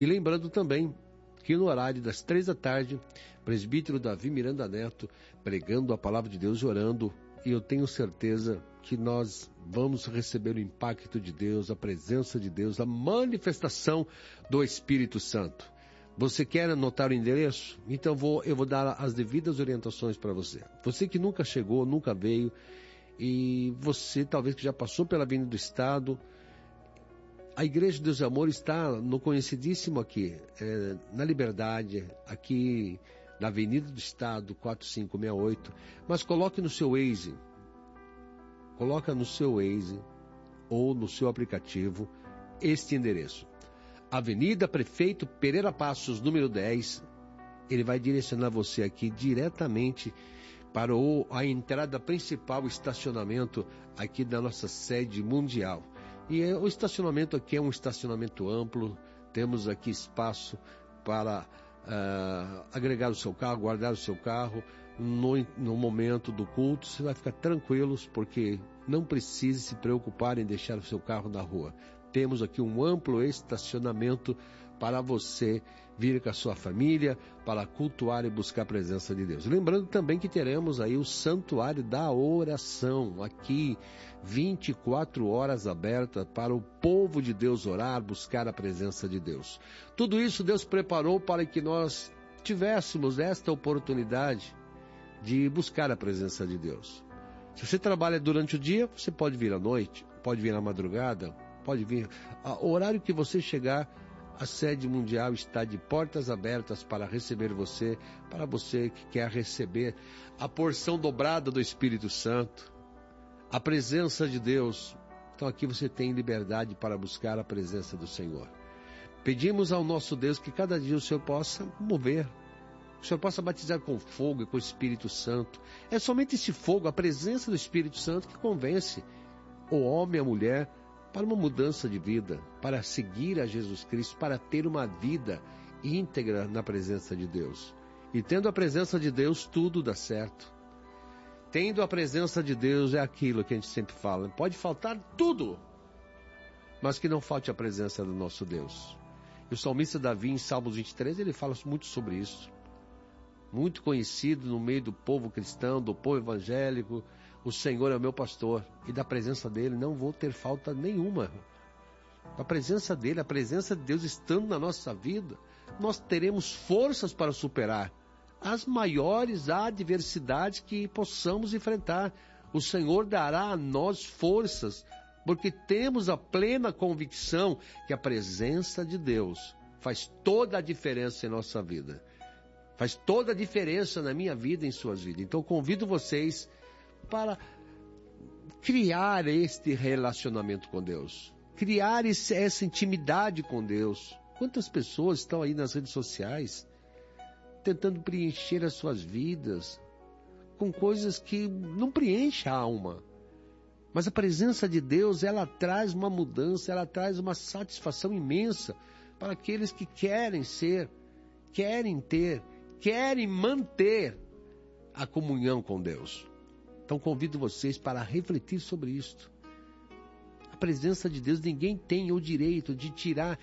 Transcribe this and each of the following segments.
E lembrando também que no horário das 15h, presbítero Davi Miranda Neto, pregando a palavra de Deus e orando, e eu tenho certeza que nós vamos receber o impacto de Deus, a presença de Deus, a manifestação do Espírito Santo. Você quer anotar o endereço? Então eu vou dar as devidas orientações para você. Você que nunca chegou, nunca veio, e você talvez que já passou pela Avenida do Estado, a Igreja de Deus e Amor está no conhecidíssimo aqui, na Liberdade, aqui na Avenida do Estado, 4568, mas coloque no seu Waze, ou no seu aplicativo este endereço. Avenida Prefeito Pereira Passos, número 10, ele vai direcionar você aqui diretamente para a entrada principal, o estacionamento aqui da nossa sede mundial. E o estacionamento aqui é um estacionamento amplo, temos aqui espaço para agregar o seu carro, guardar o seu carro. No momento do culto, você vai ficar tranquilos, porque não precisa se preocupar em deixar o seu carro na rua. Temos aqui um amplo estacionamento para você vir com a sua família, para cultuar e buscar a presença de Deus. Lembrando também que teremos aí o Santuário da Oração, aqui 24 horas aberta para o povo de Deus orar, buscar a presença de Deus. Tudo isso Deus preparou para que nós tivéssemos esta oportunidade de buscar a presença de Deus. Se você trabalha durante o dia, você pode vir à noite, pode vir à madrugada, pode vir. O horário que você chegar, a sede mundial está de portas abertas para receber você, para você que quer receber a porção dobrada do Espírito Santo, a presença de Deus. Então aqui você tem liberdade para buscar a presença do Senhor. Pedimos ao nosso Deus que cada dia o Senhor possa mover, o Senhor possa batizar com fogo e com o Espírito Santo. É somente esse fogo, a presença do Espírito Santo, que convence o homem e a mulher para uma mudança de vida, para seguir a Jesus Cristo, para ter uma vida íntegra na presença de Deus. E tendo a presença de Deus, tudo dá certo. Tendo a presença de Deus, é aquilo que a gente sempre fala, pode faltar tudo, mas que não falte a presença do nosso Deus. E o salmista Davi, em Salmos 23, ele fala muito sobre isso. Muito conhecido no meio do povo cristão, do povo evangélico. O Senhor é o meu pastor, e da presença dele não vou ter falta nenhuma. A presença dele, a presença de Deus estando na nossa vida, nós teremos forças para superar as maiores adversidades que possamos enfrentar. O Senhor dará a nós forças, porque temos a plena convicção que a presença de Deus faz toda a diferença em nossa vida. Faz toda a diferença na minha vida e em suas vidas. Então convido vocês para criar este relacionamento com Deus, criar essa intimidade com Deus. Quantas pessoas estão aí nas redes sociais tentando preencher as suas vidas com coisas que não preenchem a alma, mas a presença de Deus, ela traz uma mudança, ela traz uma satisfação imensa para aqueles que querem ser, querem ter, querem manter a comunhão com Deus. Então convido vocês para refletir sobre isto. A presença de Deus, ninguém tem o direito de tirar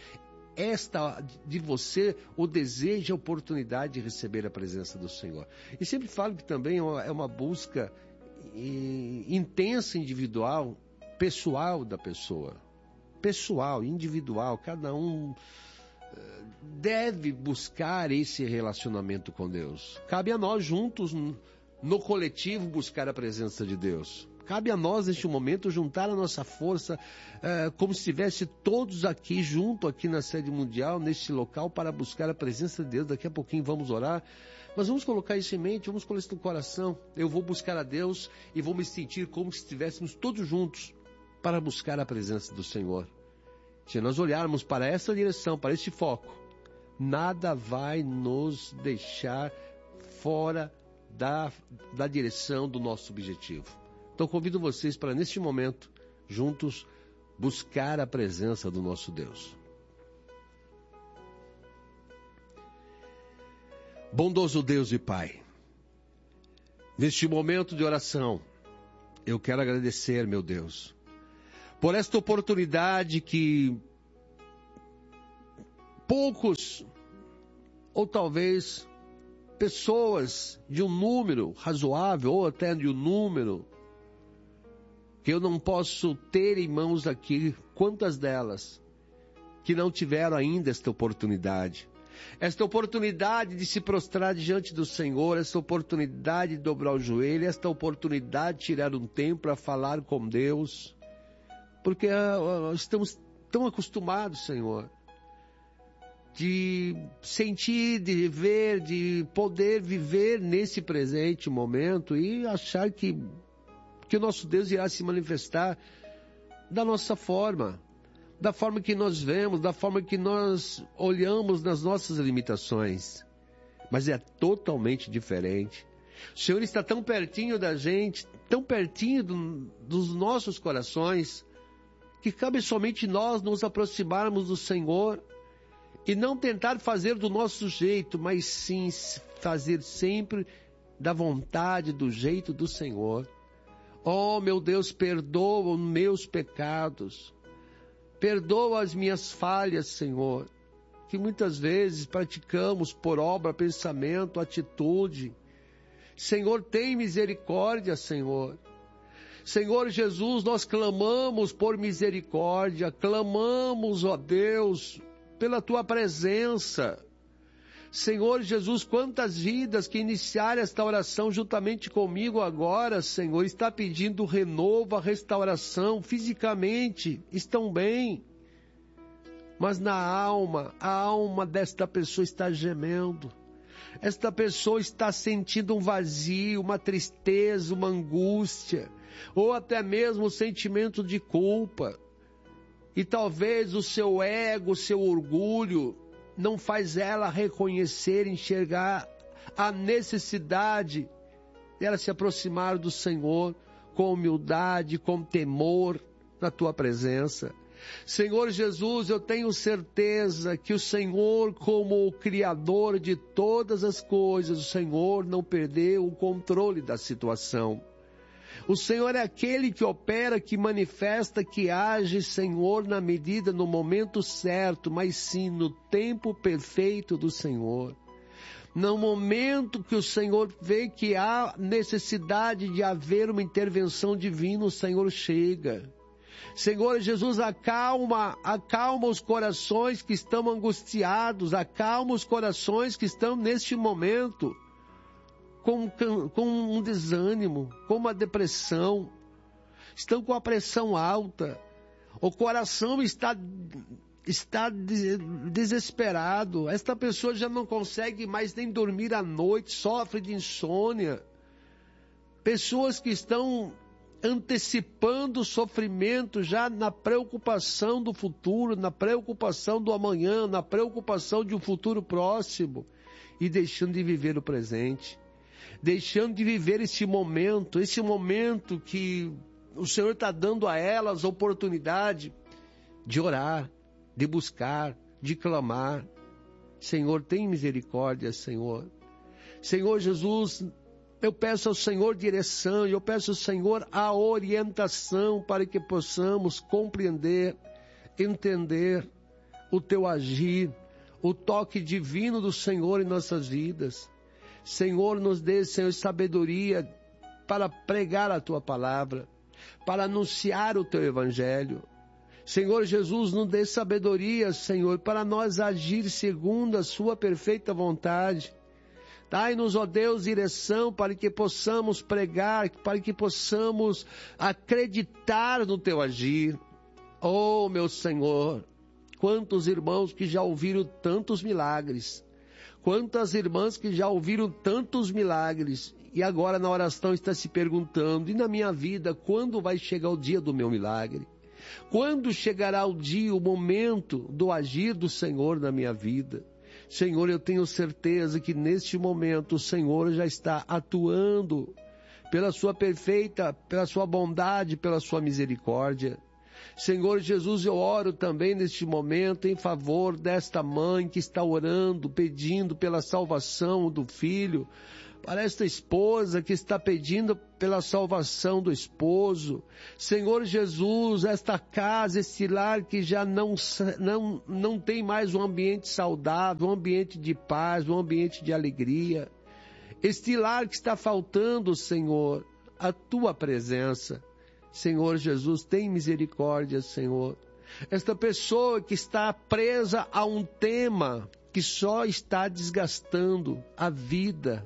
de você o desejo e a oportunidade de receber a presença do Senhor. E sempre falo que também é uma busca intensa, individual, pessoal da pessoa. Pessoal, individual, cada um deve buscar esse relacionamento com Deus. Cabe a nós juntos, no coletivo, buscar a presença de Deus. Cabe a nós, neste momento, juntar a nossa força, como se estivesse todos aqui, junto aqui na sede mundial, neste local, para buscar a presença de Deus. Daqui a pouquinho vamos orar, mas vamos colocar isso em mente, vamos colocar isso no coração. Eu vou buscar a Deus e vou me sentir como se estivéssemos todos juntos para buscar a presença do Senhor. Se nós olharmos para essa direção, para esse foco, nada vai nos deixar fora da direção do nosso objetivo. Então convido vocês para, neste momento, juntos, buscar a presença do nosso Deus. Bondoso Deus e Pai, neste momento de oração, eu quero agradecer, meu Deus, por esta oportunidade que poucos, ou talvez pessoas de um número razoável, ou até de um número que eu não posso ter em mãos aqui, quantas delas que não tiveram ainda esta oportunidade de se prostrar diante do Senhor, esta oportunidade de dobrar o joelho, esta oportunidade de tirar um tempo para falar com Deus, porque estamos tão acostumados, Senhor, de sentir, de viver, de poder viver nesse presente momento e achar que o nosso Deus irá se manifestar da nossa forma, da forma que nós vemos, da forma que nós olhamos nas nossas limitações. Mas é totalmente diferente. O Senhor está tão pertinho da gente, tão pertinho dos nossos corações, que cabe somente nós nos aproximarmos do Senhor e não tentar fazer do nosso jeito, mas sim fazer sempre da vontade, do jeito do Senhor. Oh, meu Deus, perdoa os meus pecados. Perdoa as minhas falhas, Senhor, que muitas vezes praticamos por obra, pensamento, atitude. Senhor, tem misericórdia, Senhor. Senhor Jesus, nós clamamos por misericórdia, clamamos, ó Deus, pela Tua presença. Senhor Jesus, quantas vidas que iniciaram esta oração juntamente comigo agora, Senhor, está pedindo renovo, a restauração, fisicamente, estão bem, mas na alma, a alma desta pessoa está gemendo, esta pessoa está sentindo um vazio, uma tristeza, uma angústia, ou até mesmo um sentimento de culpa, e talvez o seu ego, o seu orgulho, não faz ela reconhecer, enxergar a necessidade dela se aproximar do Senhor com humildade, com temor na Tua presença. Senhor Jesus, eu tenho certeza que o Senhor, como o Criador de todas as coisas, o Senhor não perdeu o controle da situação. O Senhor é aquele que opera, que manifesta, que age, Senhor, na medida, no momento certo, mas sim no tempo perfeito do Senhor. No momento que o Senhor vê que há necessidade de haver uma intervenção divina, o Senhor chega. Senhor Jesus, acalma os corações que estão angustiados, acalma os corações que estão neste momento com um desânimo, com uma depressão, estão com a pressão alta, o coração está desesperado, esta pessoa já não consegue mais nem dormir à noite, sofre de insônia, pessoas que estão antecipando o sofrimento já na preocupação do futuro, na preocupação do amanhã, na preocupação de um futuro próximo e deixando de viver o presente. Deixando de viver esse momento que o Senhor está dando a elas a oportunidade de orar, de buscar, de clamar. Senhor, tem misericórdia, Senhor. Senhor Jesus, eu peço ao Senhor direção, eu peço ao Senhor a orientação para que possamos compreender, entender o Teu agir, o toque divino do Senhor em nossas vidas. Senhor, nos dê, Senhor, sabedoria para pregar a Tua palavra, para anunciar o Teu Evangelho. Senhor Jesus, nos dê sabedoria, Senhor, para nós agir segundo a Sua perfeita vontade. Dai-nos, ó Deus, direção para que possamos pregar, para que possamos acreditar no Teu agir. Oh, meu Senhor, quantos irmãos que já ouviram tantos milagres, quantas irmãs que já ouviram tantos milagres e agora na oração está se perguntando, e na minha vida, quando vai chegar o dia do meu milagre? Quando chegará o dia, o momento do agir do Senhor na minha vida? Senhor, eu tenho certeza que neste momento o Senhor já está atuando pela Sua perfeita, pela Sua bondade, pela Sua misericórdia. Senhor Jesus, eu oro também neste momento em favor desta mãe que está orando, pedindo pela salvação do filho, para esta esposa que está pedindo pela salvação do esposo. Senhor Jesus, esta casa, este lar que já não tem mais um ambiente saudável, um ambiente de paz, um ambiente de alegria. Este lar que está faltando, Senhor, a tua presença. Senhor Jesus, tem misericórdia, Senhor. Esta pessoa que está presa a um tema que só está desgastando a vida,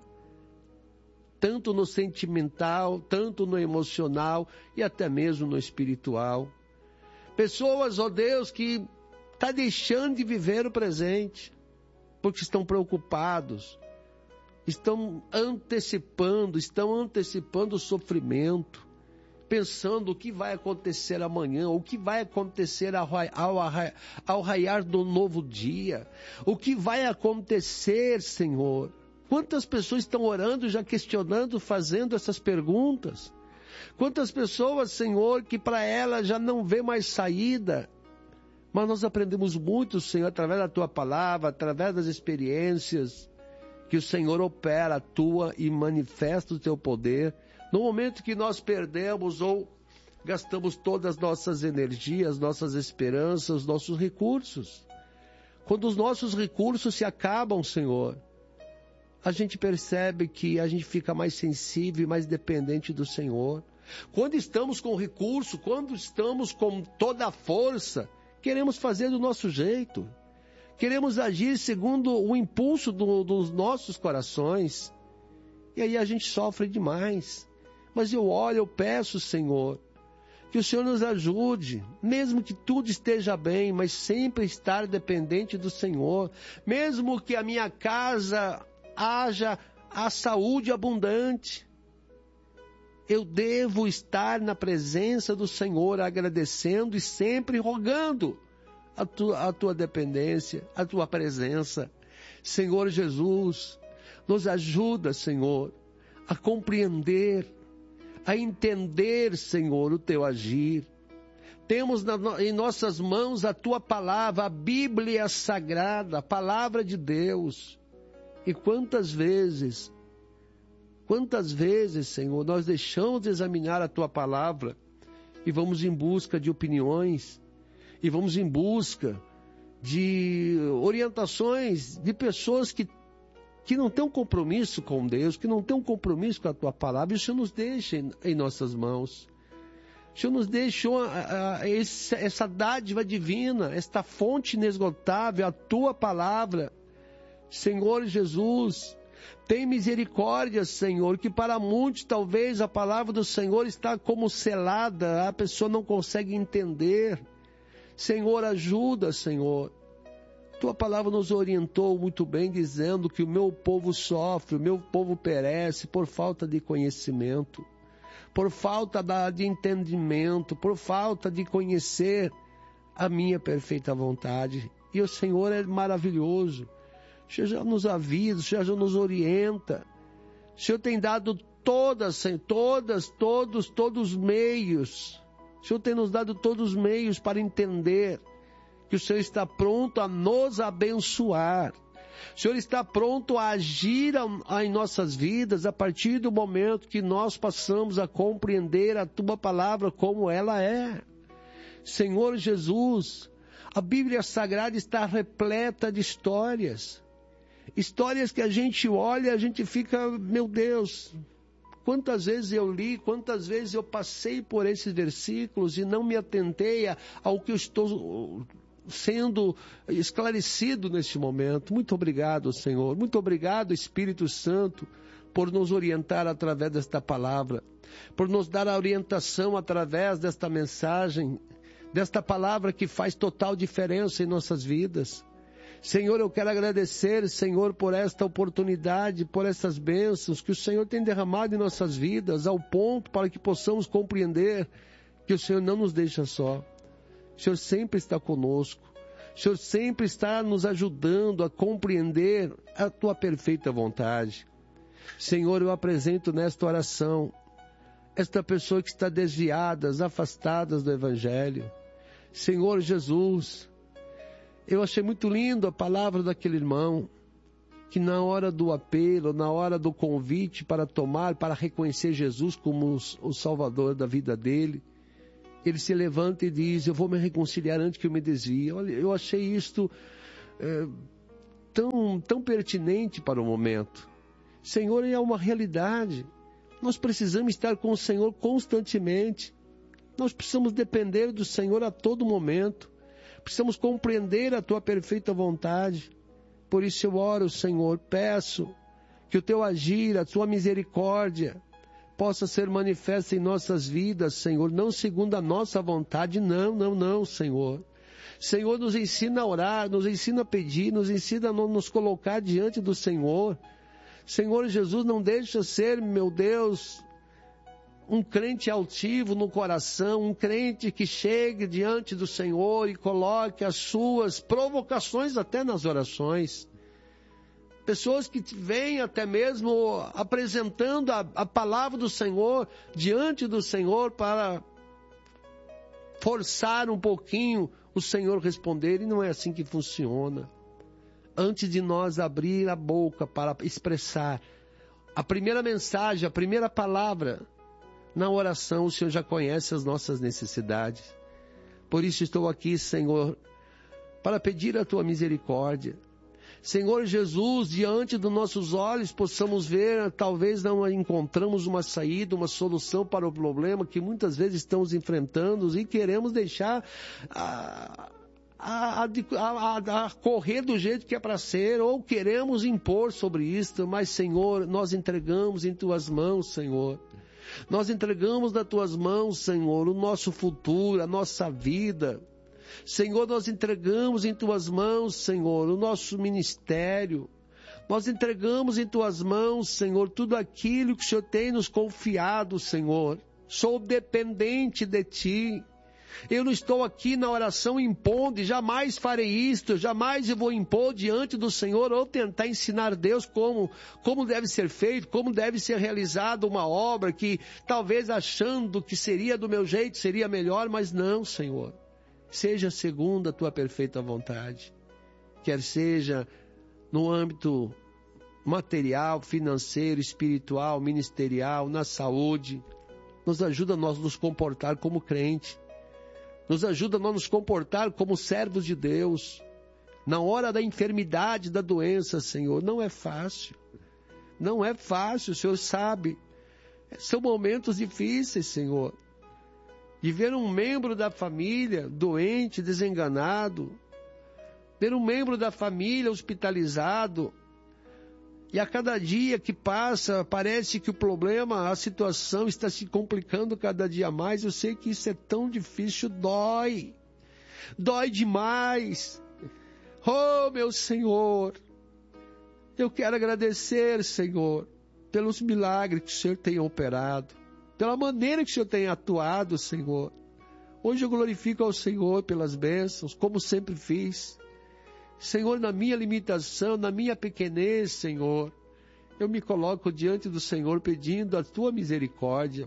tanto no sentimental, tanto no emocional e até mesmo no espiritual. Pessoas, ó Deus, que estão deixando de viver o presente, porque estão preocupados, estão antecipando o sofrimento, pensando o que vai acontecer amanhã, o que vai acontecer ao raiar do novo dia, o que vai acontecer, Senhor. Quantas pessoas estão orando, já questionando, fazendo essas perguntas? Quantas pessoas, Senhor, que para elas já não vê mais saída? Mas nós aprendemos muito, Senhor, através da Tua palavra, através das experiências, que o Senhor opera, atua e manifesta o Teu poder. No momento que nós perdemos ou gastamos todas as nossas energias, nossas esperanças, nossos recursos. Quando os nossos recursos se acabam, Senhor, a gente percebe que a gente fica mais sensível e mais dependente do Senhor. Quando estamos com recurso, quando estamos com toda a força, queremos fazer do nosso jeito. Queremos agir segundo o impulso dos nossos corações. E aí a gente sofre demais. Mas eu peço, Senhor, que o Senhor nos ajude, mesmo que tudo esteja bem, mas sempre estar dependente do Senhor. Mesmo que a minha casa haja a saúde abundante, eu devo estar na presença do Senhor, agradecendo e sempre rogando a tua dependência, a tua presença. Senhor Jesus, nos ajuda, Senhor, a compreender, a entender, Senhor, o teu agir. Temos em nossas mãos a tua palavra, a Bíblia Sagrada, a palavra de Deus. E quantas vezes, Senhor, nós deixamos de examinar a tua palavra e vamos em busca de opiniões, e vamos em busca de orientações de pessoas que não tem um compromisso com Deus, que não tem um compromisso com a Tua palavra, e o Senhor nos deixa em nossas mãos. O Senhor nos deixou essa dádiva divina, esta fonte inesgotável, a Tua palavra. Senhor Jesus, tem misericórdia, Senhor, que para muitos talvez a palavra do Senhor está como selada, a pessoa não consegue entender. Senhor, ajuda, Senhor. Tua palavra nos orientou muito bem, dizendo que o meu povo sofre, o meu povo perece por falta de conhecimento, por falta de entendimento, por falta de conhecer a minha perfeita vontade. E o Senhor é maravilhoso. O Senhor já nos avisa, o Senhor já nos orienta. O Senhor tem dado todos os meios. O Senhor tem nos dado todos os meios para entender que o Senhor está pronto a nos abençoar. O Senhor está pronto a agir em nossas vidas a partir do momento que nós passamos a compreender a Tua palavra como ela é. Senhor Jesus, a Bíblia Sagrada está repleta de histórias. Histórias que a gente olha e a gente fica, meu Deus, quantas vezes eu li, quantas vezes eu passei por esses versículos e não me atentei ao que eu estou sendo esclarecido neste momento. Muito obrigado, Senhor. Muito obrigado, Espírito Santo, por nos orientar através desta palavra, por nos dar a orientação através desta mensagem, desta palavra que faz total diferença em nossas vidas. Senhor, eu quero agradecer, Senhor, por esta oportunidade, por essas bênçãos que o Senhor tem derramado em nossas vidas, ao ponto para que possamos compreender que o Senhor não nos deixa só. O Senhor sempre está conosco. O Senhor sempre está nos ajudando a compreender a Tua perfeita vontade. Senhor, eu apresento nesta oração esta pessoa que está desviada, afastada do Evangelho. Senhor Jesus, eu achei muito lindo a palavra daquele irmão que na hora do apelo, na hora do convite para tomar, para reconhecer Jesus como o Salvador da vida dele, ele se levanta e diz: eu vou me reconciliar antes que eu me desvie. Olha, eu achei isto tão pertinente para o momento. Senhor, é uma realidade. Nós precisamos estar com o Senhor constantemente. Nós precisamos depender do Senhor a todo momento. Precisamos compreender a Tua perfeita vontade. Por isso eu oro, Senhor, peço que o Teu agir, a Tua misericórdia, possa ser manifesta em nossas vidas, Senhor, não segundo a nossa vontade, não, Senhor. Senhor, nos ensina a orar, nos ensina a pedir, nos ensina a nos colocar diante do Senhor. Senhor Jesus, não deixa ser, meu Deus, um crente altivo no coração, um crente que chegue diante do Senhor e coloque as suas provocações até nas orações. Pessoas que vêm até mesmo apresentando a palavra do Senhor diante do Senhor para forçar um pouquinho o Senhor responder, e não é assim que funciona. Antes de nós abrir a boca para expressar a primeira mensagem, a primeira palavra, na oração o Senhor já conhece as nossas necessidades. Por isso estou aqui, Senhor, para pedir a Tua misericórdia. Senhor Jesus, diante dos nossos olhos possamos ver, talvez não encontramos uma saída, uma solução para o problema que muitas vezes estamos enfrentando e queremos deixar a correr do jeito que é para ser, ou queremos impor sobre isto, mas Senhor, nós entregamos em Tuas mãos, Senhor. Nós entregamos nas Tuas mãos, Senhor, o nosso futuro, a nossa vida. Senhor, nós entregamos em Tuas mãos, Senhor, o nosso ministério. Nós entregamos em Tuas mãos, Senhor, tudo aquilo que o Senhor tem nos confiado, Senhor. Sou dependente de Ti. Eu não estou aqui na oração impondo, e jamais farei isto, jamais eu vou impor diante do Senhor ou tentar ensinar Deus como deve ser feito, como deve ser realizada uma obra que talvez achando que seria do meu jeito, seria melhor, mas não, Senhor. Seja segundo a Tua perfeita vontade, quer seja no âmbito material, financeiro, espiritual, ministerial, na saúde. Nos ajuda a nós nos comportar como crente, nos ajuda a nós nos comportar como servos de Deus. Na hora da enfermidade, da doença, Senhor, não é fácil, o Senhor sabe, são momentos difíceis, Senhor. De ver um membro da família doente, desenganado, ver um membro da família hospitalizado, e a cada dia que passa, parece que o problema, a situação está se complicando cada dia mais. Eu sei que isso é tão difícil, dói demais. Oh, meu Senhor, eu quero agradecer, Senhor, pelos milagres que o Senhor tem operado, pela maneira que o Senhor tem atuado, Senhor. Hoje eu glorifico ao Senhor pelas bênçãos, como sempre fiz. Senhor, na minha limitação, na minha pequenez, Senhor, eu me coloco diante do Senhor pedindo a Tua misericórdia,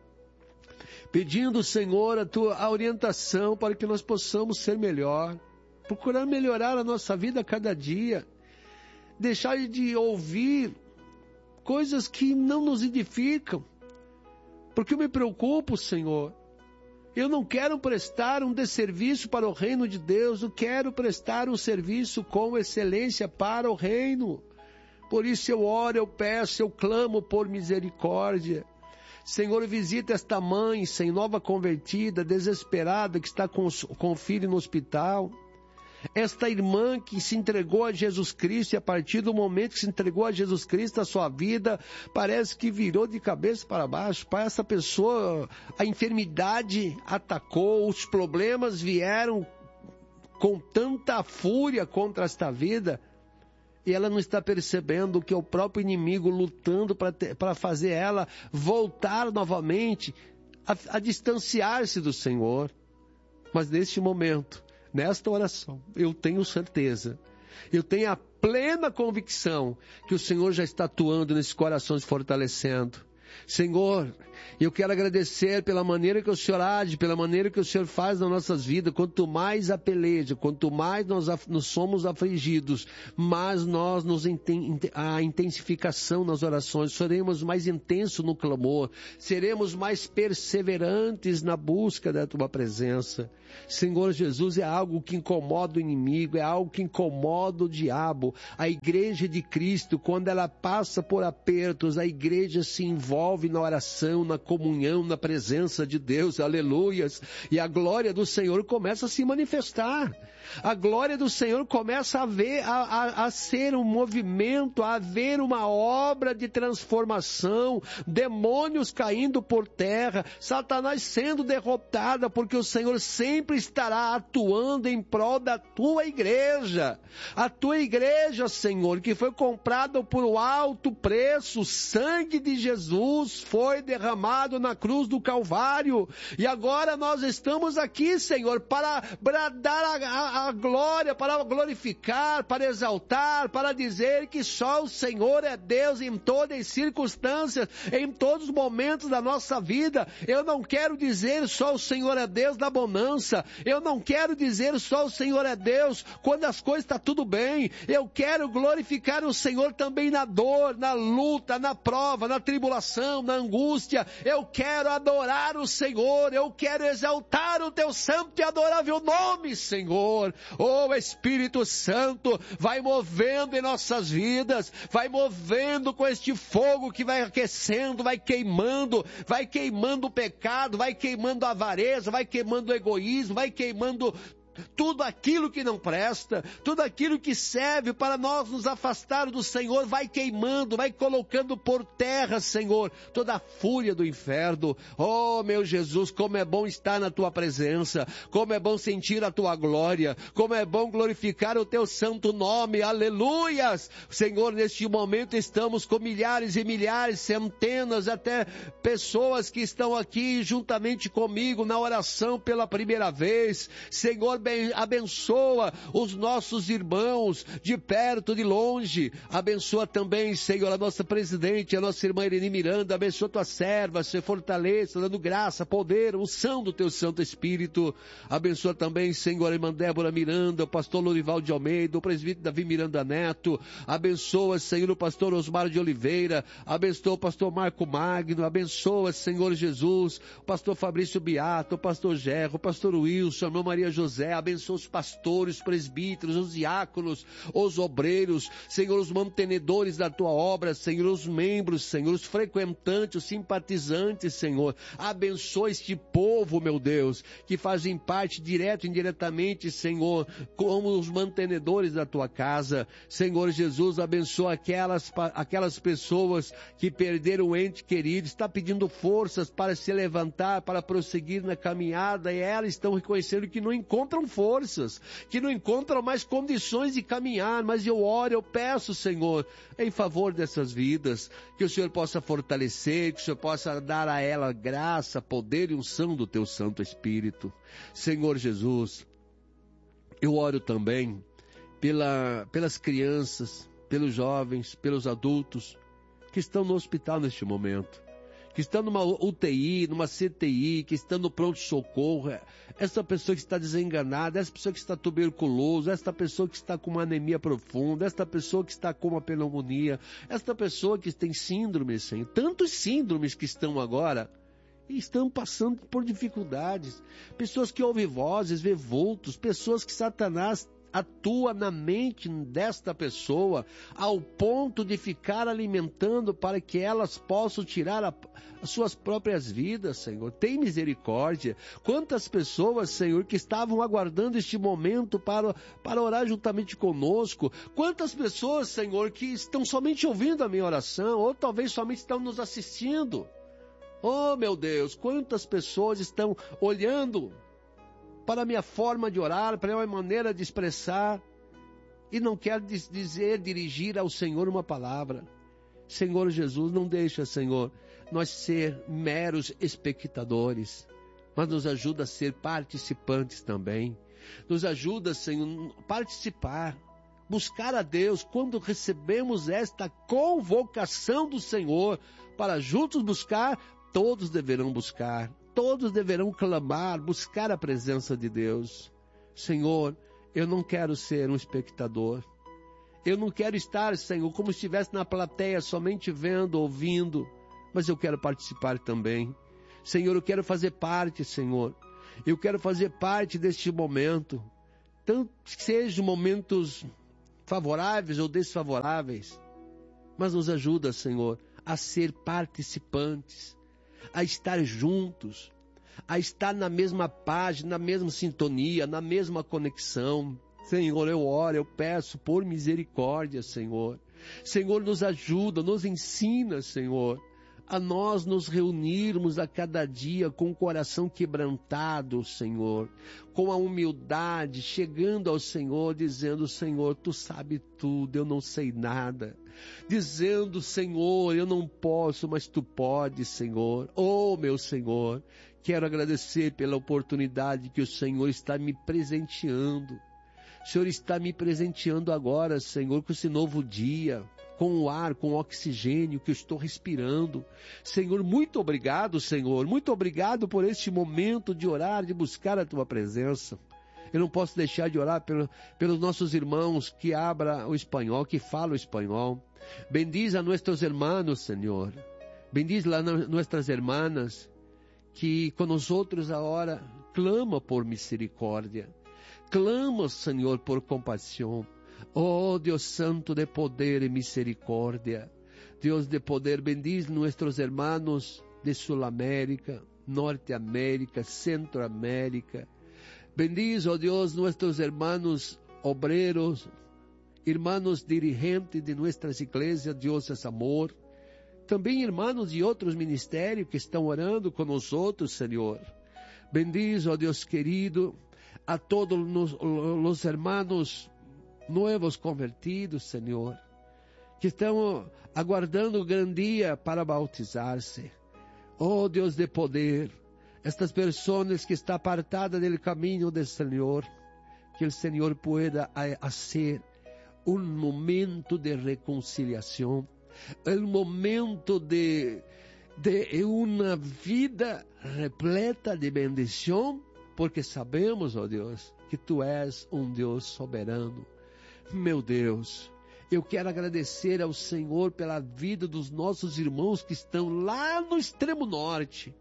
pedindo, Senhor, a orientação para que nós possamos ser melhor, procurar melhorar a nossa vida a cada dia, deixar de ouvir coisas que não nos edificam, porque eu me preocupo, Senhor. Eu não quero prestar um desserviço para o reino de Deus, eu quero prestar um serviço com excelência para o reino. Por isso eu oro, eu peço, eu clamo por misericórdia. Senhor, visita esta mãe sem nova convertida, desesperada, que está com o filho no hospital. Esta irmã que se entregou a Jesus Cristo, e a partir do momento que se entregou a Jesus Cristo, a sua vida parece que virou de cabeça para baixo. Para essa pessoa, a enfermidade atacou, os problemas vieram com tanta fúria contra esta vida, e ela não está percebendo que é o próprio inimigo lutando para fazer ela voltar novamente a distanciar-se do Senhor. Mas neste momento, nesta oração, eu tenho certeza, eu tenho a plena convicção que o Senhor já está atuando nesses corações, fortalecendo. Senhor, Eu quero agradecer pela maneira que o Senhor age, pela maneira que o Senhor faz nas nossas vidas. Quanto mais a peleja, quanto mais nós somos afligidos, mais a intensificação nas orações, seremos mais intensos no clamor, seremos mais perseverantes na busca da Tua presença. Senhor Jesus, é algo que incomoda o inimigo, é algo que incomoda o diabo. A igreja de Cristo, quando ela passa por apertos, a igreja se envolve na oração, na comunhão, na presença de Deus, aleluias, e a glória do Senhor começa a se manifestar. A glória do Senhor começa a ser um movimento, a haver uma obra de transformação, demônios caindo por terra, Satanás sendo derrotada, porque o Senhor sempre estará atuando em prol da tua igreja. A tua igreja, Senhor, que foi comprada por um alto preço, o sangue de Jesus foi derramado na cruz do Calvário, e agora nós estamos aqui, Senhor, para bradar a glória, para glorificar, para exaltar, para dizer que só o Senhor é Deus em todas as circunstâncias, em todos os momentos da nossa vida. Eu não quero dizer só o Senhor é Deus na bonança, eu não quero dizer só o Senhor é Deus quando as coisas estão tudo bem. Eu quero glorificar o Senhor também na dor, na luta, na prova, na tribulação, na angústia. Eu quero adorar o Senhor, eu quero exaltar o teu santo e adorável nome, Senhor. Oh, Espírito Santo, vai movendo em nossas vidas, vai movendo com este fogo que vai aquecendo, vai queimando o pecado, vai queimando a avareza, vai queimando o egoísmo, vai queimando tudo aquilo que não presta, tudo aquilo que serve para nós nos afastar do Senhor, vai queimando, vai colocando por terra, Senhor, toda a fúria do inferno. Oh, meu Jesus, como é bom estar na tua presença, como é bom sentir a tua glória, como é bom glorificar o teu santo nome, aleluias. Senhor, neste momento estamos com milhares e milhares, centenas, até pessoas que estão aqui juntamente comigo na oração pela primeira vez. Senhor, abençoa os nossos irmãos de perto, de longe. Abençoa também, Senhor, a nossa presidente, a nossa irmã Irene Miranda. Abençoa tua serva, se fortaleça, dando graça, poder, unção do teu Santo Espírito. Abençoa também, Senhor, a irmã Débora Miranda, o pastor Lorival de Almeida, o presbítero Davi Miranda Neto. Abençoa, Senhor, o pastor Osmar de Oliveira. Abençoa o pastor Marco Magno. Abençoa, Senhor Jesus, o pastor Fabrício Beato, o pastor Gerro, o pastor Wilson, a irmã Maria José. Abençoa os pastores, os presbíteros, os diáconos, os obreiros, Senhor, os mantenedores da tua obra, Senhor, os membros, Senhor, os frequentantes, os simpatizantes, Senhor. Abençoa este povo, meu Deus, que fazem parte direto e indiretamente, Senhor, como os mantenedores da tua casa. Senhor Jesus, abençoa aquelas pessoas que perderam o ente querido, está pedindo forças para se levantar, para prosseguir na caminhada, e elas estão reconhecendo que não encontram forças, que não encontram mais condições de caminhar, mas eu oro, eu peço, Senhor, em favor dessas vidas, que o Senhor possa fortalecer, que o Senhor possa dar a ela graça, poder e unção do teu Santo Espírito. Senhor Jesus, eu oro também pelas crianças, pelos jovens, pelos adultos que estão no hospital neste momento, que estão numa UTI, numa CTI, que estão no pronto-socorro, essa pessoa que está desenganada, essa pessoa que está tuberculoso, essa pessoa que está com uma anemia profunda, essa pessoa que está com uma pneumonia, essa pessoa que tem síndromes, Senhor, tantos síndromes que estão agora e estão passando por dificuldades, pessoas que ouvem vozes, vê vultos, pessoas que Satanás atua na mente desta pessoa ao ponto de ficar alimentando para que elas possam tirar as suas próprias vidas, Senhor. Tem misericórdia. Quantas pessoas, Senhor, que estavam aguardando este momento para orar juntamente conosco. Quantas pessoas, Senhor, que estão somente ouvindo a minha oração ou talvez somente estão nos assistindo. Oh, meu Deus, quantas pessoas estão olhando para a minha forma de orar, para a minha maneira de expressar, e não quer dirigir ao Senhor uma palavra. Senhor Jesus, não deixa, Senhor, nós ser meros espectadores, mas nos ajuda a ser participantes também. Nos ajuda, Senhor, a participar, buscar a Deus quando recebemos esta convocação do Senhor, para juntos buscar todos deverão buscar, todos deverão clamar, buscar a presença de Deus. Senhor, eu não quero ser um espectador. Eu não quero estar, Senhor, como se estivesse na plateia, somente vendo, ouvindo, mas eu quero participar também. Senhor, eu quero fazer parte, Senhor. Eu quero fazer parte deste momento, tanto que sejam momentos favoráveis ou desfavoráveis, mas nos ajuda, Senhor, a ser participantes, a estar juntos, a estar na mesma página, na mesma sintonia, na mesma conexão. Senhor, eu oro, eu peço por misericórdia, Senhor. Senhor, nos ajuda, nos ensina, Senhor, a nós nos reunirmos a cada dia com o coração quebrantado, Senhor, com a humildade, chegando ao Senhor, dizendo, Senhor, Tu sabe tudo, eu não sei nada. Dizendo, Senhor, eu não posso, mas Tu podes, Senhor. Oh, meu Senhor, quero agradecer pela oportunidade que o Senhor está me presenteando. O Senhor está me presenteando agora, Senhor, com esse novo dia, com o ar, com o oxigênio que eu estou respirando. Senhor, muito obrigado, Senhor. Muito obrigado por este momento de orar, de buscar a Tua presença. Eu não posso deixar de orar pelos nossos irmãos que abram o espanhol, que falam o espanhol. Bendiz a nossos irmãos, Senhor. Bendiz a nossas irmãs que com nós outros agora clama por misericórdia. Clama, Senhor, por compaixão. Oh, Deus Santo de poder e misericórdia. Deus de poder, bendiz nossos irmãos de Sul-América, Norte-América, Centro-América. Bendiz, oh Deus, nossos irmãos obreros, irmãos dirigentes de nossas igrejas, Deus é amor. Também irmãos de outros ministérios que estão orando com nós outros, Senhor. Bendiz, oh Deus querido, a todos os irmãos novos convertidos, Senhor, que estão aguardando o grande dia para bautizar-se. Oh Deus de poder, estas pessoas que estão apartadas do caminho do Senhor, que o Senhor pueda fazer um momento de reconciliação, um momento de uma vida repleta de bendição, porque sabemos, ó Deus, que Tu és um Deus soberano. Meu Deus, eu quero agradecer ao Senhor pela vida dos nossos irmãos que estão lá no extremo norte.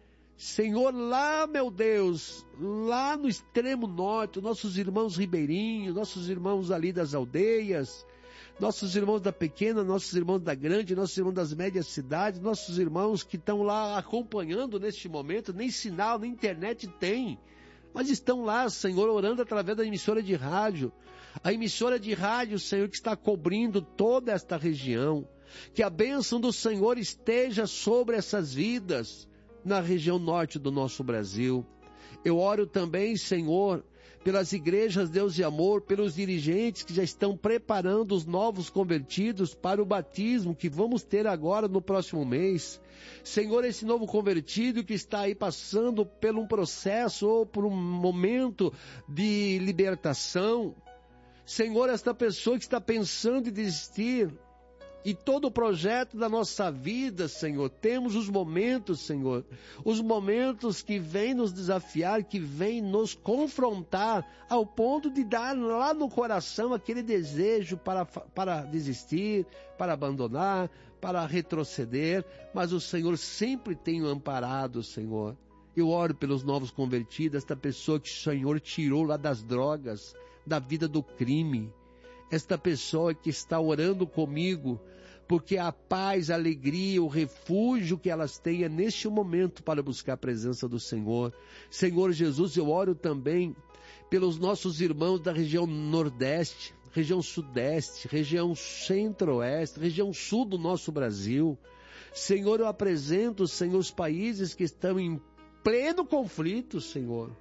Senhor, lá, meu Deus, lá no extremo norte, nossos irmãos ribeirinhos, nossos irmãos ali das aldeias, nossos irmãos da pequena, nossos irmãos da grande, nossos irmãos das médias cidades, nossos irmãos que estão lá acompanhando neste momento, nem sinal, nem internet tem, mas estão lá, Senhor, orando através da emissora de rádio. A emissora de rádio, Senhor, que está cobrindo toda esta região. Que a bênção do Senhor esteja sobre essas vidas na região norte do nosso Brasil. Eu oro também, Senhor, pelas igrejas Deus e Amor, pelos dirigentes que já estão preparando os novos convertidos para o batismo que vamos ter agora no próximo mês. Senhor, esse novo convertido que está aí passando por um processo ou por um momento de libertação. Senhor, esta pessoa que está pensando em desistir, e todo o projeto da nossa vida, Senhor, temos os momentos, Senhor, os momentos que vêm nos desafiar, que vêm nos confrontar, ao ponto de dar lá no coração aquele desejo para desistir, para abandonar, para retroceder, mas o Senhor sempre tem o amparado, Senhor. Eu oro pelos novos convertidos, esta pessoa que o Senhor tirou lá das drogas, da vida do crime, esta pessoa que está orando comigo, porque a paz, a alegria, o refúgio que elas têm é neste momento para buscar a presença do Senhor. Senhor Jesus, eu oro também pelos nossos irmãos da região Nordeste, região Sudeste, região Centro-Oeste, região Sul do nosso Brasil. Senhor, eu apresento, Senhor, os países que estão em pleno conflito, Senhor.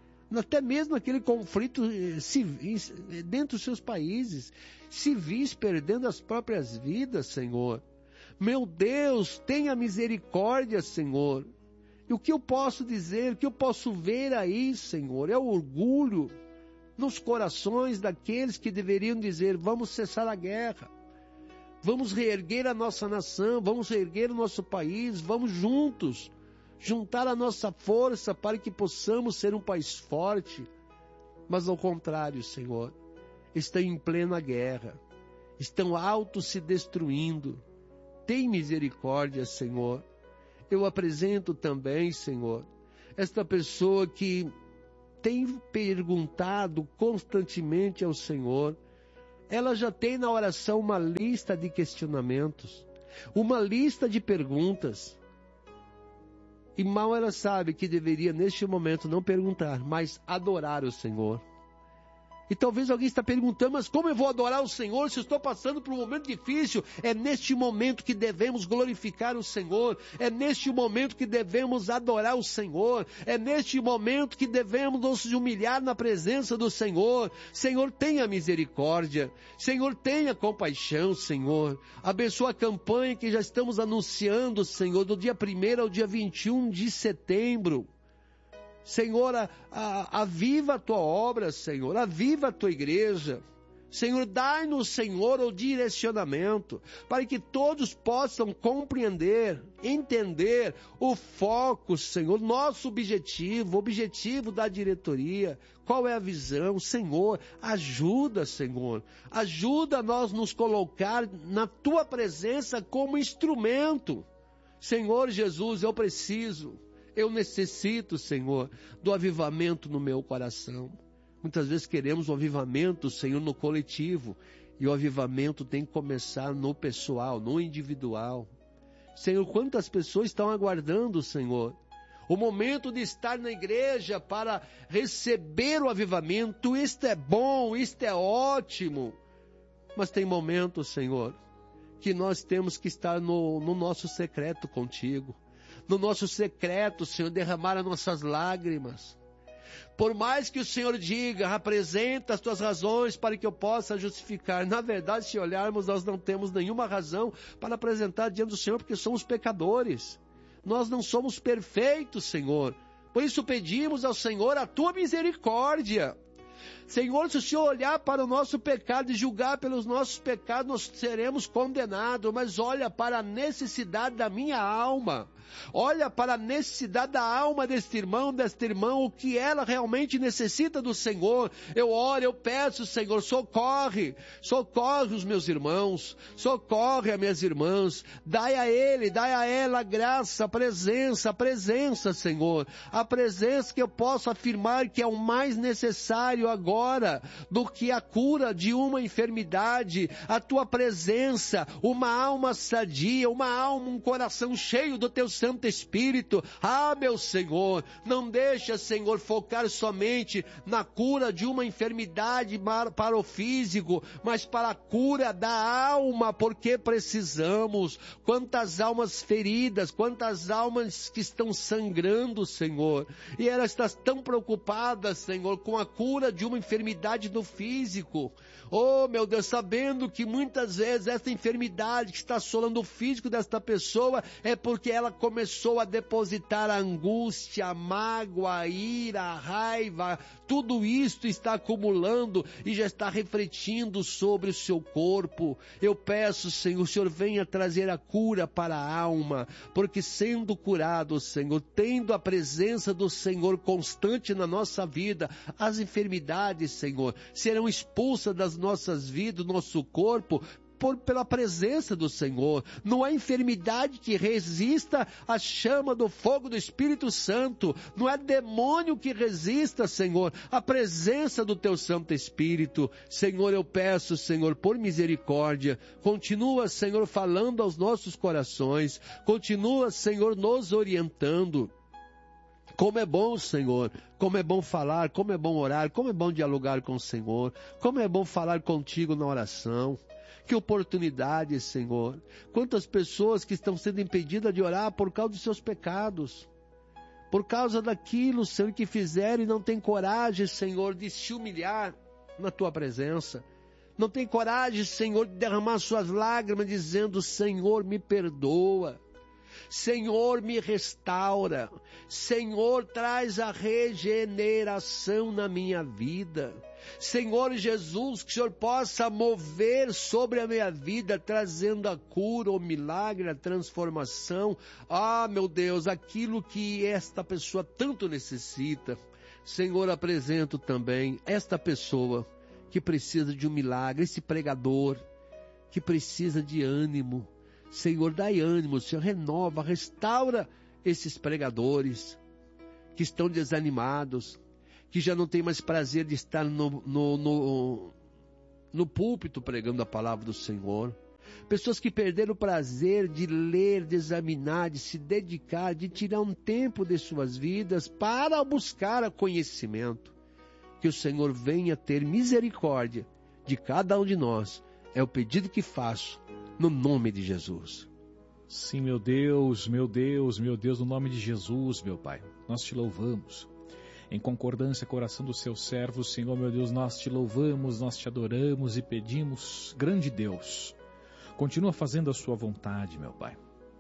Até mesmo aquele conflito civis, dentro dos seus países, civis perdendo as próprias vidas, Senhor. Meu Deus, tenha misericórdia, Senhor. E o que eu posso dizer, o que eu posso ver aí, Senhor, é o orgulho nos corações daqueles que deveriam dizer, vamos cessar a guerra. Vamos reerguer a nossa nação, vamos reerguer o nosso país, vamos juntos juntar a nossa força para que possamos ser um país forte. Mas ao contrário, Senhor, estão em plena guerra, estão auto se destruindo. Tem misericórdia, Senhor. Eu apresento também, Senhor, esta pessoa que tem perguntado constantemente ao Senhor. Ela já tem na oração uma lista de questionamentos, uma lista de perguntas. E mal ela sabe que deveria, neste momento, não perguntar, mas adorar o Senhor. E talvez alguém está perguntando, mas como eu vou adorar o Senhor se eu estou passando por um momento difícil? É neste momento que devemos glorificar o Senhor. É neste momento que devemos adorar o Senhor. É neste momento que devemos nos humilhar na presença do Senhor. Senhor, tenha misericórdia. Senhor, tenha compaixão, Senhor. Abençoa a campanha que já estamos anunciando, Senhor, do dia 1º ao dia 21 de setembro. Senhor, aviva a tua obra, Senhor, aviva a tua igreja. Senhor, dai-nos, Senhor, o direcionamento, para que todos possam compreender, entender o foco, Senhor, nosso objetivo, o objetivo da diretoria, qual é a visão. Senhor, ajuda, Senhor, ajuda nós nos colocar na tua presença como instrumento. Senhor Jesus, eu necessito, Senhor, do avivamento no meu coração. Muitas vezes queremos um avivamento, Senhor, no coletivo. E o avivamento tem que começar no pessoal, no individual. Senhor, quantas pessoas estão aguardando, Senhor, o momento de estar na igreja para receber o avivamento. Isto é bom, isto é ótimo. Mas tem momentos, Senhor, que nós temos que estar no nosso secreto contigo. No nosso secreto, Senhor, derramar as nossas lágrimas. Por mais que o Senhor diga, apresenta as tuas razões para que eu possa justificar. Na verdade, se olharmos, nós não temos nenhuma razão para apresentar diante do Senhor, porque somos pecadores. Nós não somos perfeitos, Senhor. Por isso pedimos ao Senhor a tua misericórdia. Senhor, se o Senhor olhar para o nosso pecado e julgar pelos nossos pecados, nós seremos condenados. Mas olha para a necessidade da minha alma. Olha para a necessidade da alma deste irmão, desta irmã, o que ela realmente necessita do Senhor. Eu oro, eu peço, Senhor, socorre os meus irmãos, socorre as minhas irmãs, dai a ele, dai a ela a graça, a presença, Senhor, a presença que eu posso afirmar que é o mais necessário agora, do que a cura de uma enfermidade, a tua presença, uma alma sadia, uma alma, um coração cheio do teu Santo Espírito. Ah, meu Senhor, não deixa, Senhor, focar somente na cura de uma enfermidade para o físico, mas para a cura da alma, porque precisamos. Quantas almas feridas, quantas almas que estão sangrando, Senhor, e elas estão tão preocupadas, Senhor, com a cura de uma enfermidade do físico. Oh, meu Deus, sabendo que muitas vezes essa enfermidade que está assolando o físico desta pessoa é porque ela começou a depositar a angústia, a mágoa, a ira, a raiva. Tudo isto está acumulando e já está refletindo sobre o seu corpo. Eu peço, Senhor, o Senhor venha trazer a cura para a alma, porque sendo curado, Senhor, tendo a presença do Senhor constante na nossa vida, as enfermidades, Senhor, serão expulsas das nossas vidas, do nosso corpo, pela presença do Senhor. Não há enfermidade que resista à chama do fogo do Espírito Santo. Não há demônio que resista, Senhor, à presença do teu Santo Espírito. Senhor, eu peço, Senhor, por misericórdia, continua, Senhor, falando aos nossos corações, continua, Senhor, nos orientando. Como é bom, Senhor, como é bom falar, como é bom orar, como é bom dialogar com o Senhor, como é bom falar contigo na oração. Que oportunidade, Senhor. Quantas pessoas que estão sendo impedidas de orar por causa dos seus pecados, por causa daquilo, Senhor, que fizeram e não tem coragem, Senhor, de se humilhar na tua presença. Não tem coragem, Senhor, de derramar suas lágrimas dizendo, Senhor, me perdoa. Senhor, me restaura. Senhor, traz a regeneração na minha vida. Senhor Jesus, que o Senhor possa mover sobre a minha vida, trazendo a cura, o milagre, a transformação. Ah, meu Deus, aquilo que esta pessoa tanto necessita. Senhor, apresento também esta pessoa que precisa de um milagre, esse pregador que precisa de ânimo. Senhor, dai ânimo, Senhor, renova, restaura esses pregadores que estão desanimados, que já não tem mais prazer de estar no púlpito pregando a palavra do Senhor. Pessoas que perderam o prazer de ler, de examinar, de se dedicar, de tirar um tempo de suas vidas para buscar o conhecimento. Que o Senhor venha ter misericórdia de cada um de nós. É o pedido que faço, no nome de Jesus. Sim, meu Deus, meu Deus, meu Deus, no nome de Jesus, meu Pai, nós te louvamos. Em concordância com a oração dos seus servos, Senhor, meu Deus, nós te louvamos, nós te adoramos e pedimos, grande Deus, continua fazendo a sua vontade, meu Pai.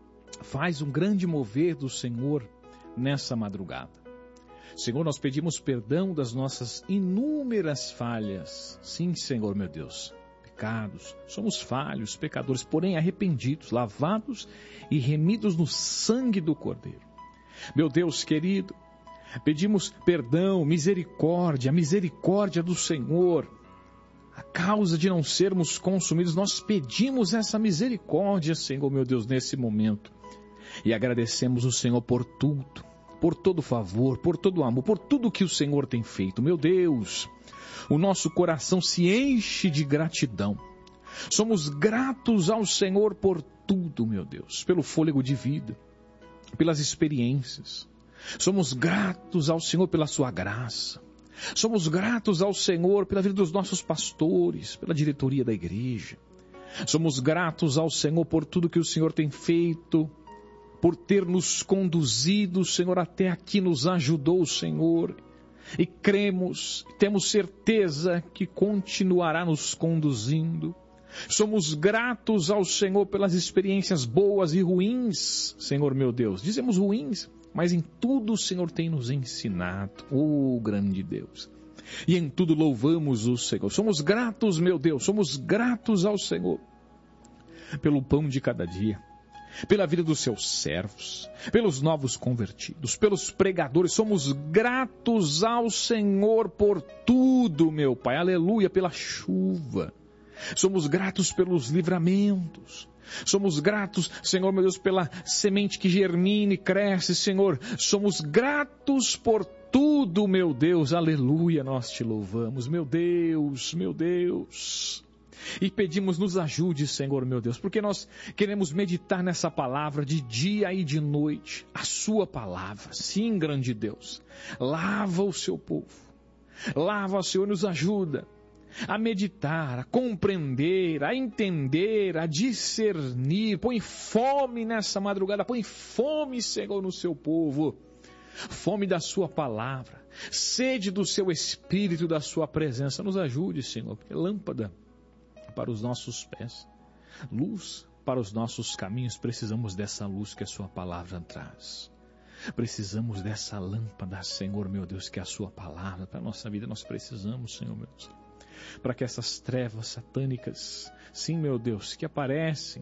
Faz um grande mover do Senhor nessa madrugada. Senhor, nós pedimos perdão das nossas inúmeras falhas. Sim, Senhor, meu Deus, pecados. Somos falhos, pecadores, porém arrependidos, lavados e remidos no sangue do Cordeiro. Meu Deus querido, pedimos perdão, misericórdia, a misericórdia do Senhor. A causa de não sermos consumidos, nós pedimos essa misericórdia, Senhor, meu Deus, nesse momento. E agradecemos o Senhor por tudo, por todo favor, por todo amor, por tudo que o Senhor tem feito. Meu Deus, o nosso coração se enche de gratidão. Somos gratos ao Senhor por tudo, meu Deus, pelo fôlego de vida, pelas experiências. Somos gratos ao Senhor pela sua graça. Somos gratos ao Senhor pela vida dos nossos pastores, pela diretoria da igreja. Somos gratos ao Senhor por tudo que o Senhor tem feito, por ter nos conduzido, Senhor, até aqui nos ajudou o Senhor. E cremos, temos certeza que continuará nos conduzindo. Somos gratos ao Senhor pelas experiências boas e ruins, Senhor meu Deus. Dizemos ruins, mas em tudo o Senhor tem nos ensinado, grande Deus. E em tudo louvamos o Senhor. Somos gratos, meu Deus, somos gratos ao Senhor pelo pão de cada dia, pela vida dos seus servos, pelos novos convertidos, pelos pregadores. Somos gratos ao Senhor por tudo, meu Pai. Aleluia, pela chuva. Somos gratos pelos livramentos. Somos gratos, Senhor, meu Deus, pela semente que germina e cresce, Senhor. Somos gratos por tudo, meu Deus. Aleluia, nós te louvamos, meu Deus, meu Deus. E pedimos, nos ajude, Senhor, meu Deus, porque nós queremos meditar nessa palavra de dia e de noite. A sua palavra, sim, grande Deus. Lava o seu povo. Lava, Senhor, nos ajuda a meditar, a compreender, a entender, a discernir. Põe fome nessa madrugada, põe fome, Senhor, no seu povo. Fome da sua palavra, sede do seu Espírito, da sua presença. Nos ajude, Senhor, porque lâmpada para os nossos pés, luz para os nossos caminhos. Precisamos dessa luz que a sua palavra traz. Precisamos dessa lâmpada, Senhor, meu Deus, que é a sua palavra para a nossa vida. Nós precisamos, Senhor, meu Deus, para que essas trevas satânicas, sim, meu Deus, que aparecem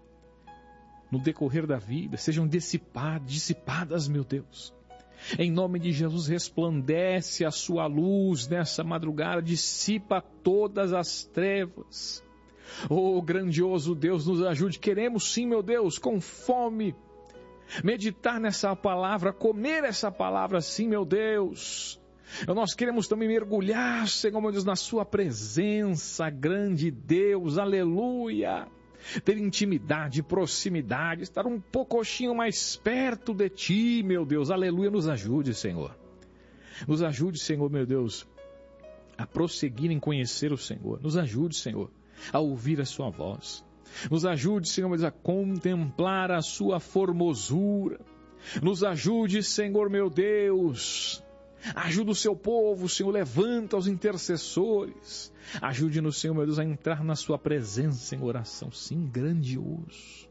no decorrer da vida, sejam dissipadas, meu Deus. Em nome de Jesus, resplandece a sua luz nessa madrugada, dissipa todas as trevas. Grandioso Deus, nos ajude. Queremos sim, meu Deus, com fome, meditar nessa palavra, comer essa palavra, sim, meu Deus. Nós queremos também mergulhar, Senhor, meu Deus, na sua presença, grande Deus, aleluia. Ter intimidade, proximidade, estar um pouquinho mais perto de Ti, meu Deus, aleluia. Nos ajude, Senhor. Nos ajude, Senhor, meu Deus, a prosseguir em conhecer o Senhor. Nos ajude, Senhor, a ouvir a Sua voz. Nos ajude, Senhor, meu Deus, a contemplar a Sua formosura. Nos ajude, Senhor, meu Deus. Ajuda o seu povo, Senhor, levanta os intercessores. Ajude-nos, Senhor, meu Deus, a entrar na sua presença em oração. Sim, grandioso,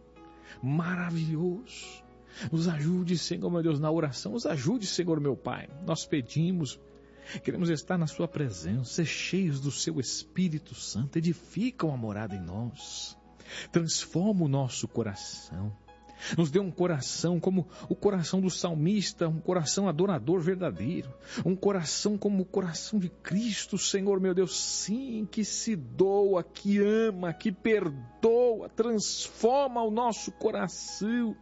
maravilhoso. Nos ajude, Senhor, meu Deus, na oração. Nos ajude, Senhor, meu Pai. Nós pedimos Queremos estar na sua presença, ser cheios do seu Espírito Santo. Edifica uma morada em nós. Transforma o nosso coração. Nos dê um coração como o coração do salmista, um coração adorador verdadeiro. Um coração como o coração de Cristo, Senhor meu Deus. Sim, que se doa, que ama, que perdoa. Transforma o nosso coração.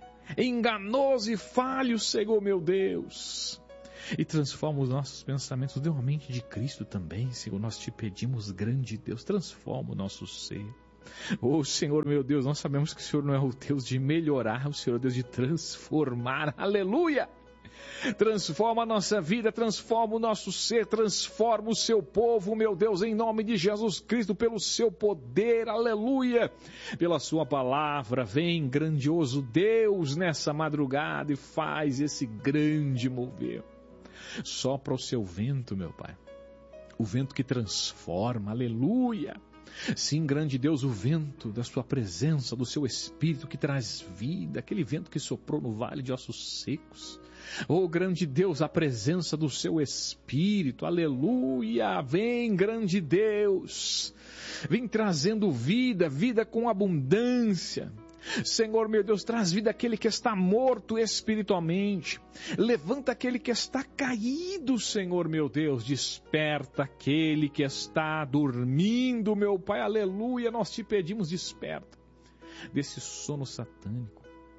Enganoso e falho, Senhor meu Deus. E transforma os nossos pensamentos. Dê uma mente de Cristo também, Senhor. Nós te pedimos, grande Deus, transforma o nosso ser. Oh, Senhor meu Deus, nós sabemos que o Senhor não é o Deus de melhorar, o Senhor é o Deus de transformar. Aleluia! Transforma a nossa vida, transforma o nosso ser, transforma o seu povo, meu Deus, em nome de Jesus Cristo, pelo seu poder, aleluia, pela sua palavra. Vem, grandioso Deus, nessa madrugada e faz esse grande mover. Sopra o seu vento, meu Pai, o vento que transforma, aleluia. Sim, grande Deus, o vento da sua presença, do seu Espírito que traz vida, aquele vento que soprou no vale de ossos secos. Oh, grande Deus, a presença do seu Espírito, aleluia, vem, grande Deus, vem trazendo vida, vida com abundância. Senhor meu Deus, traz vida àquele que está morto espiritualmente. Levanta aquele que está caído, Senhor meu Deus. Desperta aquele que está dormindo, meu Pai. Aleluia, nós te pedimos, desperta desse sono satânico,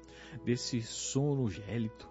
desse sono gélido,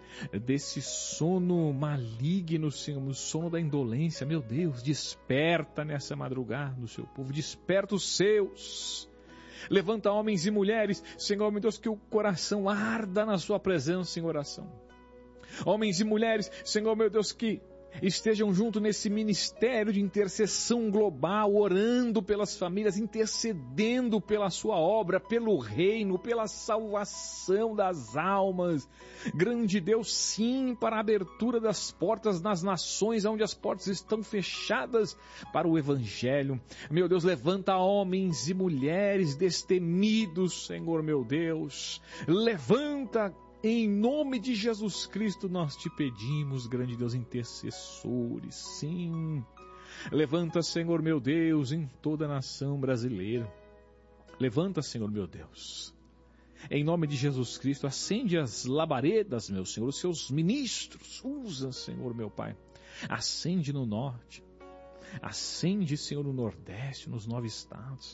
desse sono maligno, Senhor, o sono da indolência. Meu Deus, desperta nessa madrugada do seu povo. Desperta os seus. Levanta homens e mulheres, Senhor meu Deus, que o coração arda na sua presença em oração. Homens e mulheres, Senhor meu Deus, que estejam junto nesse ministério de intercessão global, orando pelas famílias, intercedendo pela sua obra, pelo reino, pela salvação das almas. Grande Deus, sim, para a abertura das portas nas nações, onde as portas estão fechadas para o Evangelho. Meu Deus, levanta homens e mulheres destemidos, Senhor meu Deus. Levanta. Em nome de Jesus Cristo nós te pedimos, grande Deus, intercessores, sim. Levanta, Senhor meu Deus, em toda a nação brasileira. Levanta, Senhor meu Deus. Em nome de Jesus Cristo, acende as labaredas, meu Senhor, os seus ministros. Usa, Senhor meu Pai. Acende no norte. Acende, Senhor, no nordeste, nos 9 estados.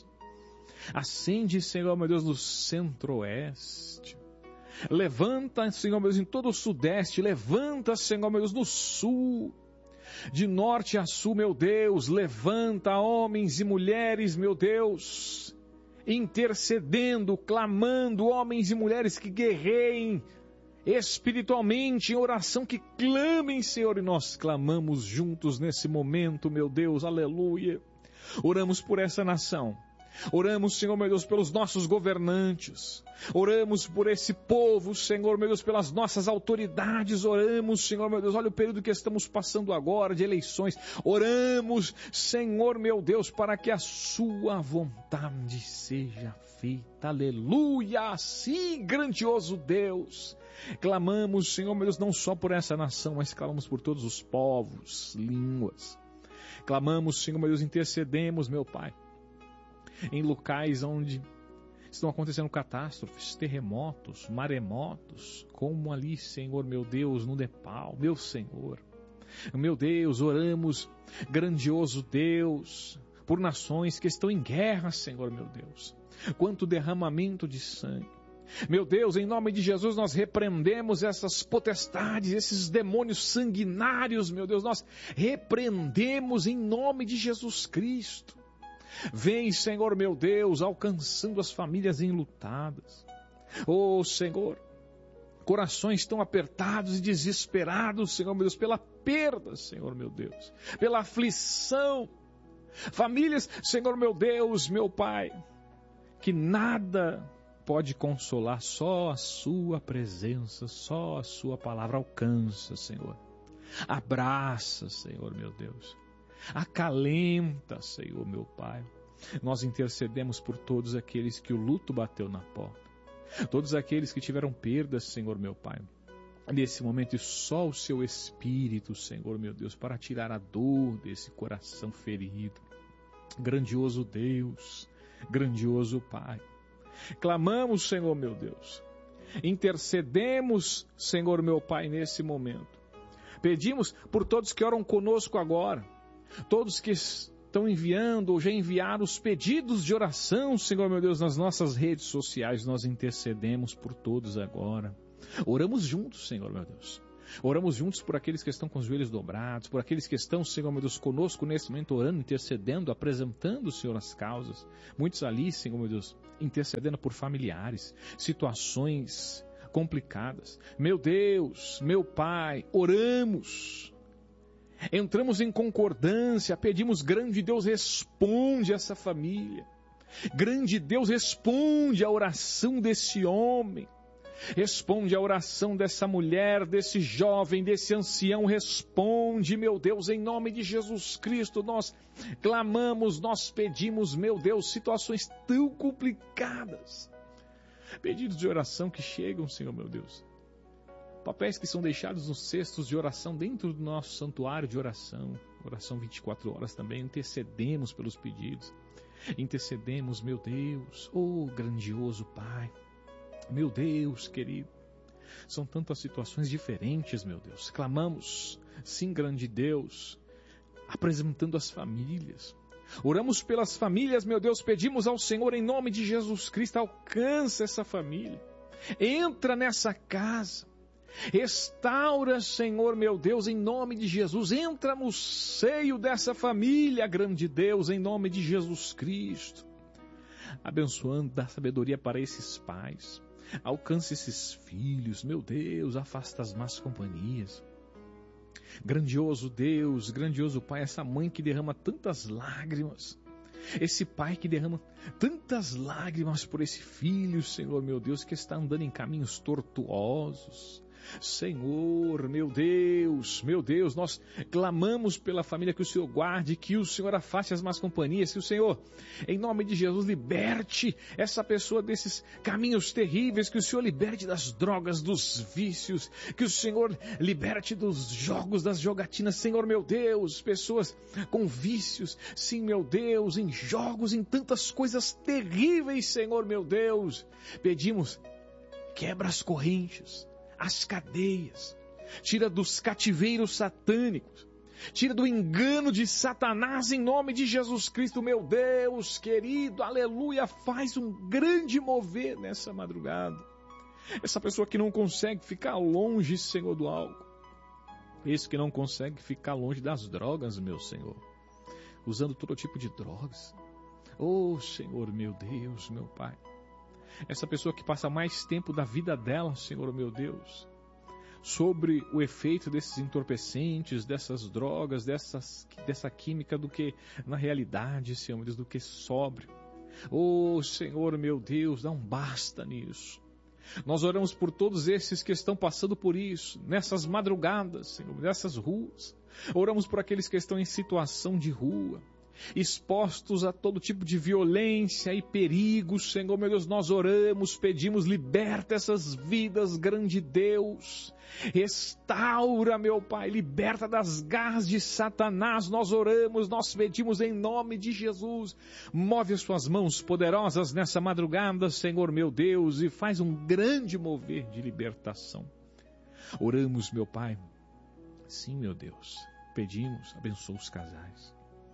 Acende, Senhor meu Deus, no centro-oeste. Levanta, Senhor meu Deus, em todo o sudeste. Levanta, Senhor meu Deus, no sul. De norte a sul, meu Deus. Levanta homens e mulheres, meu Deus. Intercedendo, clamando, homens e mulheres que guerreiem espiritualmente, em oração, que clamem, Senhor. E nós clamamos juntos nesse momento, meu Deus. Aleluia. Oramos por essa nação. Oramos, Senhor meu Deus, pelos nossos governantes. Oramos por esse povo, Senhor meu Deus, pelas nossas autoridades. Oramos, Senhor meu Deus, olha o período que estamos passando agora de eleições. Oramos, Senhor meu Deus, para que a sua vontade seja feita. Aleluia! Sim, grandioso Deus. Clamamos, Senhor meu Deus, não só por essa nação, mas clamamos por todos os povos, línguas. Clamamos, Senhor meu Deus, intercedemos, meu Pai, em locais onde estão acontecendo catástrofes, terremotos, maremotos, como ali, Senhor meu Deus, no Nepal, meu Senhor. Meu Deus, oramos, grandioso Deus, por nações que estão em guerra, Senhor meu Deus. Quanto derramamento de sangue. Meu Deus, em nome de Jesus, nós repreendemos essas potestades, esses demônios sanguinários, meu Deus, nós repreendemos em nome de Jesus Cristo. Vem, Senhor meu Deus, alcançando as famílias enlutadas. Oh, Senhor, corações tão apertados e desesperados, Senhor meu Deus, pela perda, Senhor meu Deus, pela aflição. Famílias, Senhor meu Deus, meu Pai, que nada pode consolar, só a sua presença, só a sua palavra alcança, Senhor. Abraça, Senhor meu Deus. Acalenta, Senhor meu Pai. Nós intercedemos por todos aqueles que o luto bateu na porta. Todos aqueles que tiveram perdas, Senhor meu Pai. nesse momento, e só o seu Espírito, Senhor meu Deus, para tirar a dor desse coração ferido. Grandioso Deus, grandioso Pai, clamamos, Senhor meu Deus, intercedemos, Senhor meu Pai, nesse momento. Pedimos por todos que oram conosco agora, todos que estão enviando ou já enviaram os pedidos de oração, Senhor meu Deus, nas nossas redes sociais. Nós intercedemos por todos agora. Oramos juntos, Senhor meu Deus. Oramos juntos por aqueles que estão com os joelhos dobrados, por aqueles que estão, Senhor meu Deus, conosco nesse momento, orando, intercedendo, apresentando, Senhor, as causas. Muitos ali, Senhor meu Deus, intercedendo por familiares, situações complicadas. Meu Deus, meu Pai, oramos. Entramos em concordância, pedimos: grande Deus, responde essa família. Grande Deus, responde a oração desse homem. Responde a oração dessa mulher, desse jovem, desse ancião. Responde, meu Deus, em nome de Jesus Cristo. Nós clamamos, nós pedimos, meu Deus, situações tão complicadas. Pedidos de oração que chegam, Senhor meu Deus. Papéis que são deixados nos cestos de oração dentro do nosso santuário de oração. Oração 24 horas também. Intercedemos pelos pedidos. Intercedemos, meu Deus. Oh, grandioso Pai. Meu Deus, querido. São tantas situações diferentes, meu Deus. Clamamos, sim, grande Deus, apresentando as famílias. Oramos pelas famílias, meu Deus. Pedimos ao Senhor, em nome de Jesus Cristo, alcança essa família. Entra nessa casa. Restaura, Senhor, meu Deus, em nome de Jesus. Entra no seio dessa família, grande Deus, em nome de Jesus Cristo. Abençoando, dá sabedoria para esses pais. Alcance esses filhos, meu Deus, afasta as más companhias. Grandioso Deus, grandioso Pai, essa mãe que derrama tantas lágrimas, esse pai que derrama tantas lágrimas por esse filho, Senhor meu Deus, que está andando em caminhos tortuosos. Senhor, meu Deus, nós clamamos pela família, que o Senhor guarde, que o Senhor afaste as más companhias, que o Senhor, em nome de Jesus, liberte essa pessoa desses caminhos terríveis, que o Senhor liberte das drogas, dos vícios, que o Senhor liberte dos jogos, das jogatinas, Senhor meu Deus, pessoas com vícios, sim meu Deus, em jogos, em tantas coisas terríveis, Senhor meu Deus, pedimos, quebra as correntes, as cadeias, tira dos cativeiros satânicos, tira do engano de Satanás, em nome de Jesus Cristo, meu Deus querido, aleluia, faz um grande mover nessa madrugada. Essa pessoa que não consegue ficar longe, Senhor, do álcool, esse que não consegue ficar longe das drogas, meu Senhor, usando todo tipo de drogas, oh Senhor, meu Deus, meu Pai, essa pessoa que passa mais tempo da vida dela, Senhor meu Deus, sobre o efeito desses entorpecentes, dessas drogas, dessa química, do que na realidade, Senhor meu Deus, do que sóbrio. Oh Senhor meu Deus, dá um basta nisso. Nós oramos por todos esses que estão passando por isso, nessas madrugadas, Senhor, nessas ruas. Oramos por aqueles que estão em situação de rua, expostos a todo tipo de violência e perigo, Senhor meu Deus, nós oramos, pedimos, liberta essas vidas, grande Deus, restaura, meu Pai, liberta das garras de Satanás, nós oramos, nós pedimos em nome de Jesus, move as suas mãos poderosas nessa madrugada, Senhor meu Deus, e faz um grande mover de libertação. Oramos, meu Pai, sim, meu Deus, pedimos, abençoa os casais.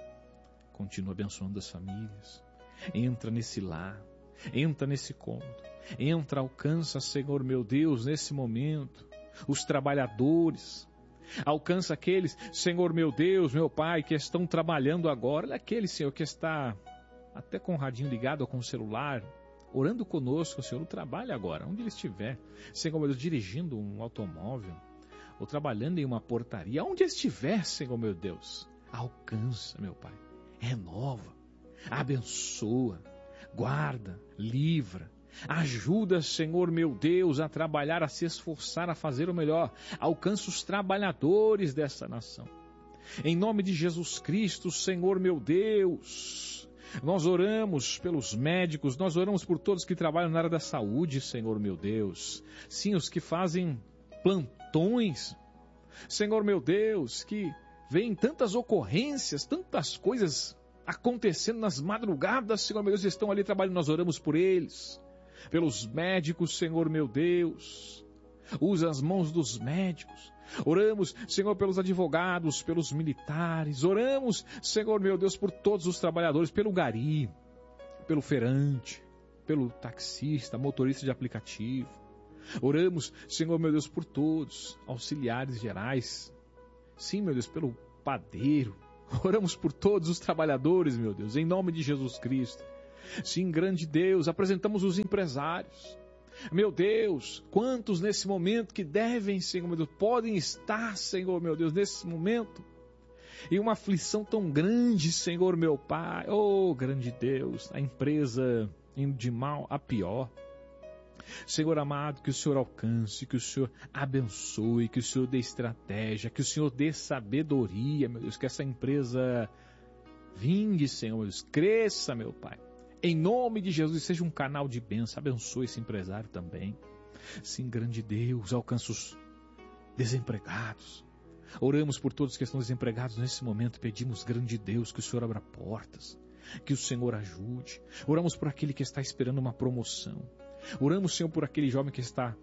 Continua abençoando as famílias. Entra nesse lar. Entra nesse cômodo. Entra, alcança, Senhor meu Deus, nesse momento, os trabalhadores. Alcança aqueles, Senhor meu Deus, meu Pai, que estão trabalhando agora. Olha aquele, Senhor, que está até com o radinho ligado ou com o celular, orando conosco, Senhor, no trabalho agora, onde ele estiver. Senhor meu Deus, dirigindo um automóvel, ou trabalhando em uma portaria, onde estiver, Senhor meu Deus, alcança, meu Pai. Renova, abençoa, guarda, livra, ajuda, Senhor meu Deus, a trabalhar, a se esforçar, a fazer o melhor. Alcança os trabalhadores dessa nação. Em nome de Jesus Cristo, Senhor meu Deus, nós oramos pelos médicos, nós oramos por todos que trabalham na área da saúde, Senhor meu Deus. Sim, os que fazem plantões, Senhor meu Deus, que vem tantas ocorrências, tantas coisas acontecendo nas madrugadas, Senhor meu Deus, estão ali trabalhando, nós oramos por eles, pelos médicos, Senhor meu Deus, usa as mãos dos médicos, oramos, Senhor, pelos advogados, pelos militares, oramos, Senhor meu Deus, por todos os trabalhadores, pelo gari, pelo feirante, pelo taxista, motorista de aplicativo, oramos, Senhor meu Deus, por todos, auxiliares gerais, sim, meu Deus, pelo padeiro, oramos por todos os trabalhadores, meu Deus, em nome de Jesus Cristo. Sim, grande Deus, apresentamos os empresários. Meu Deus, quantos nesse momento que devem, Senhor meu Deus, podem estar, Senhor meu Deus, nesse momento, em uma aflição tão grande, Senhor meu Pai. Oh, grande Deus, a empresa indo de mal a pior. Senhor amado, que o Senhor alcance, que o Senhor abençoe, que o Senhor dê estratégia, que o Senhor dê sabedoria, meu Deus, que essa empresa vingue, Senhor, meu Deus, cresça, meu Pai. Em nome de Jesus, seja um canal de bênção, abençoe esse empresário também. Sim, grande Deus, alcance os desempregados. Oramos por todos que estão desempregados nesse momento, pedimos, grande Deus, que o Senhor abra portas, que o Senhor ajude. Oramos por aquele que está esperando uma promoção. Oramos, Senhor, por aquele jovem que está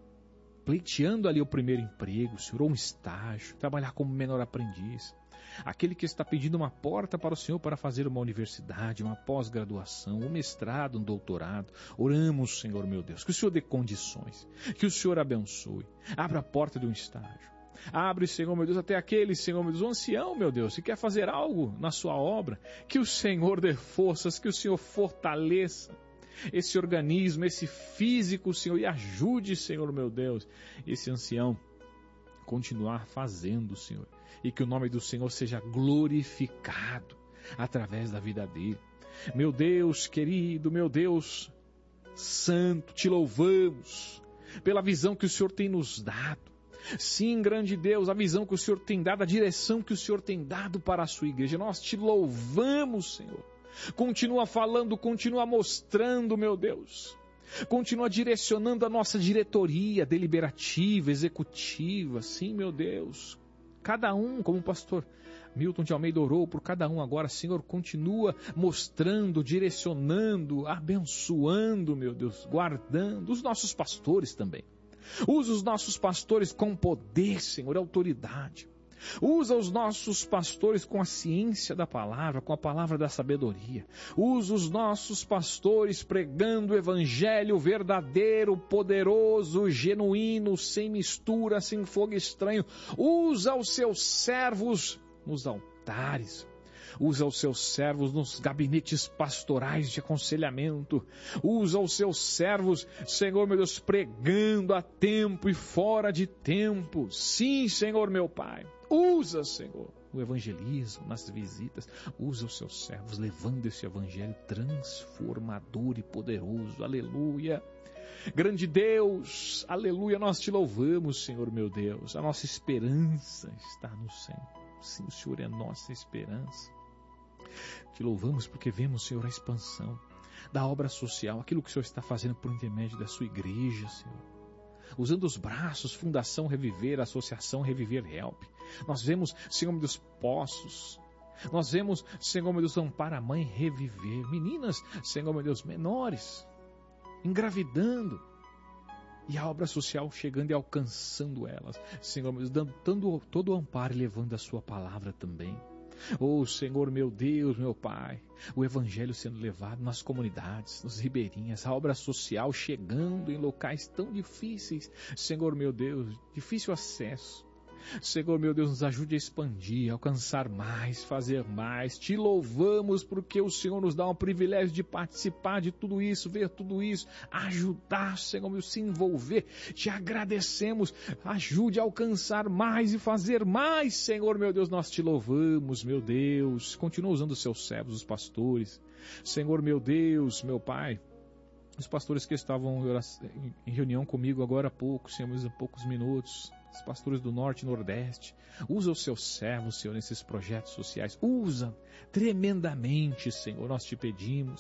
pleiteando ali o primeiro emprego, Senhor, ou um estágio, trabalhar como menor aprendiz. Aquele que está pedindo uma porta para o Senhor para fazer uma universidade, uma pós-graduação, um mestrado, um doutorado. Oramos, Senhor meu Deus, que o Senhor dê condições, que o Senhor abençoe. Abra a porta de um estágio. Abre, Senhor meu Deus, até aquele, Senhor meu Deus, um ancião, meu Deus, que quer fazer algo na sua obra. Que o Senhor dê forças, que o Senhor fortaleça esse organismo, esse físico, Senhor, e ajude, Senhor meu Deus, esse ancião continuar fazendo, Senhor, e que o nome do Senhor seja glorificado através da vida dele. Meu Deus querido, meu Deus santo, te louvamos pela visão que o Senhor tem nos dado. Sim, grande Deus, a visão que o Senhor tem dado, a direção que o Senhor tem dado para a sua igreja. Nós te louvamos, Senhor. Continua falando, continua mostrando, meu Deus. Continua direcionando a nossa diretoria deliberativa, executiva. Sim, meu Deus. Cada um, como o pastor Milton de Almeida orou por cada um agora, Senhor, continua mostrando, direcionando, abençoando, meu Deus, guardando os nossos pastores também. Usa os nossos pastores com poder, Senhor, e autoridade. Usa os nossos pastores com a ciência da palavra, com a palavra da sabedoria. Usa os nossos pastores pregando o evangelho verdadeiro, poderoso, genuíno, sem mistura, sem fogo estranho. Usa os seus servos nos altares. Usa os seus servos nos gabinetes pastorais de aconselhamento. Usa os seus servos, Senhor meu Deus, pregando a tempo e fora de tempo. Sim, Senhor meu Pai. Usa, Senhor, o evangelismo nas visitas. Usa os seus servos levando esse evangelho transformador e poderoso. Aleluia. Grande Deus, aleluia, nós te louvamos, Senhor meu Deus. A nossa esperança está no Senhor. Sim, o Senhor é a nossa esperança. Te louvamos porque vemos, Senhor, a expansão da obra social, aquilo que o Senhor está fazendo por intermédio da sua igreja, Senhor. Usando os braços, Fundação Reviver, Associação Reviver Help. Nós vemos, Senhor meu Deus, poços. Nós vemos, Senhor meu Deus, Amparo a Mãe Reviver. Meninas, Senhor meu Deus, menores, engravidando. E a obra social chegando e alcançando elas. Senhor meu Deus, dando todo o amparo e levando a sua palavra também. Oh, Senhor, meu Deus, meu Pai, o Evangelho sendo levado nas comunidades, nos ribeirinhas, a obra social chegando em locais tão difíceis, Senhor, meu Deus, difícil acesso. Senhor, meu Deus, nos ajude a expandir, alcançar mais, fazer mais. Te louvamos porque o Senhor nos dá o privilégio de participar de tudo isso, ver tudo isso, ajudar, Senhor, meu, se envolver. Te agradecemos, ajude a alcançar mais e fazer mais, Senhor, meu Deus, nós te louvamos, meu Deus. Continua usando os seus servos, os pastores. Senhor, meu Deus, meu Pai, os pastores que estavam em reunião comigo agora há pouco, Senhor, há poucos minutos, os pastores do Norte e Nordeste, usa os seus servos, Senhor, nesses projetos sociais, usa tremendamente, Senhor, nós te pedimos,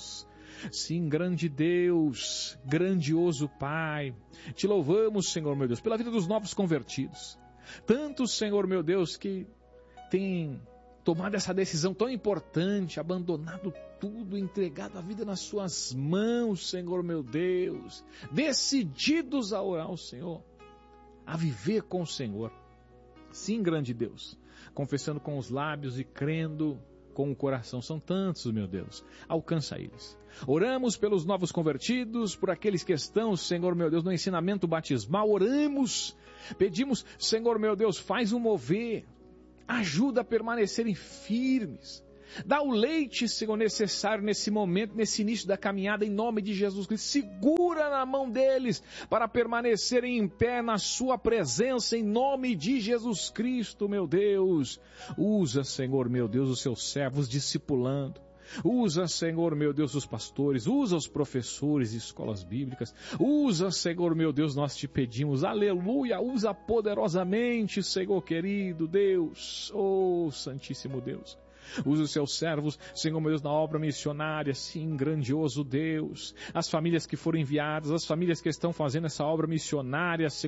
Sim, grande Deus, grandioso Pai, te louvamos, Senhor meu Deus, pela vida dos novos convertidos. Tantos, Senhor meu Deus, que têm tomado essa decisão tão importante, abandonado tudo, entregado a vida nas suas mãos, Senhor meu Deus, decididos a orar ao Senhor, a viver com o Senhor. Sim, grande Deus, confessando com os lábios e crendo com o coração. São tantos, meu Deus, alcança eles. Oramos pelos novos convertidos, por aqueles que estão, Senhor meu Deus, no ensinamento batismal. Oramos, pedimos, Senhor meu Deus, faz um mover, ajuda a permanecerem firmes. Dá o leite, Senhor, necessário nesse momento, nesse início da caminhada, em nome de Jesus Cristo. Segura na mão deles para permanecerem em pé na sua presença, em nome de Jesus Cristo, meu Deus. Usa, Senhor, meu Deus, os seus servos discipulando. Usa, Senhor, meu Deus, os pastores, usa os professores de escolas bíblicas, usa, Senhor, meu Deus, nós te pedimos, aleluia, usa poderosamente, Senhor querido Deus, oh Santíssimo Deus. Usa os seus servos, Senhor meu Deus, na obra missionária, sim, grandioso Deus. As famílias que foram enviadas, as famílias que estão fazendo essa obra missionária,